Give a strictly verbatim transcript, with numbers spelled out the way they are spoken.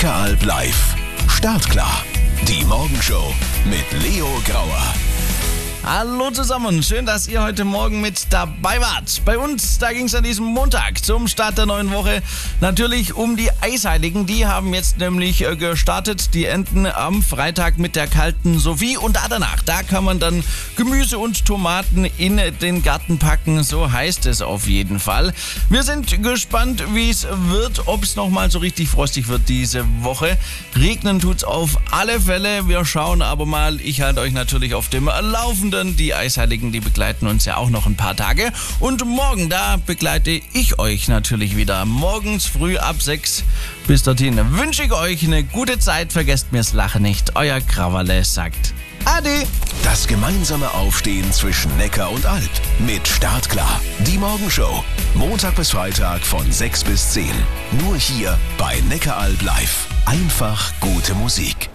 Neckaralb live. Startklar. Die Morgenshow mit Leo Grauer. Hallo zusammen, schön, dass ihr heute Morgen mit dabei wart. Bei uns, da ging es an diesem Montag zum Start der neuen Woche natürlich um die Eisheiligen. Die haben jetzt nämlich äh, gestartet, die enden am Freitag mit der kalten Sophie. Und da danach, da kann man dann Gemüse und Tomaten in den Garten packen, so heißt es auf jeden Fall. Wir sind gespannt, wie es wird, ob es nochmal so richtig frostig wird diese Woche. Regnen tut's auf alle Fälle, wir schauen aber mal. Ich halte euch natürlich auf dem Laufenden. Die Eisheiligen, die begleiten uns ja auch noch ein paar Tage. Und morgen, da begleite ich euch natürlich wieder. Morgens früh ab sechs. Bis dorthin wünsche ich euch eine gute Zeit. Vergesst mir's Lachen nicht. Euer Krawalle sagt Ade. Das gemeinsame Aufstehen zwischen Neckar und Alb. Mit Startklar. Die Morgenshow. Montag bis Freitag von sechs bis zehn. Nur hier bei Neckaralb live. Einfach gute Musik.